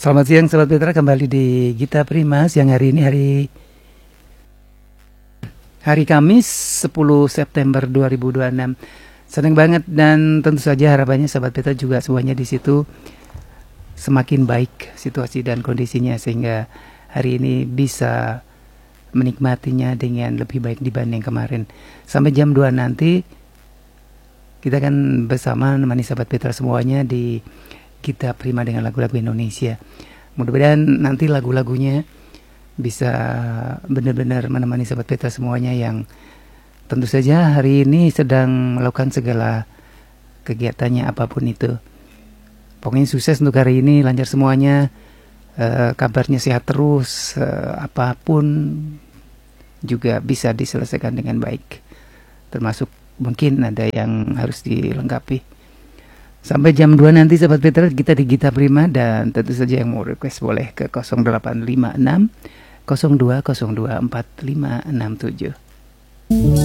Selamat siang Sobat Petra, kembali di Gita Prima. Siang hari ini hari Kamis 10 September 2026. Senang banget dan tentu saja harapannya Sobat Petra juga semuanya di situ semakin baik situasi dan kondisinya sehingga hari ini bisa menikmatinya dengan lebih baik dibanding kemarin. Sampai jam 2 nanti kita akan bersama menemani Sobat Petra semuanya di Gita Prima dengan lagu-lagu Indonesia. Mudah-mudahan nanti lagu-lagunya bisa benar-benar menemani Sobat Petra semuanya yang tentu saja hari ini sedang melakukan segala kegiatannya apapun itu. Pokoknya sukses untuk hari ini, lancar semuanya, kabarnya sehat terus, apapun juga bisa diselesaikan dengan baik. Termasuk mungkin ada yang harus dilengkapi. Sampai jam 2 nanti Sobat Petra kita di Gita Prima, dan tentu saja yang mau request boleh ke 0856 0202 4567.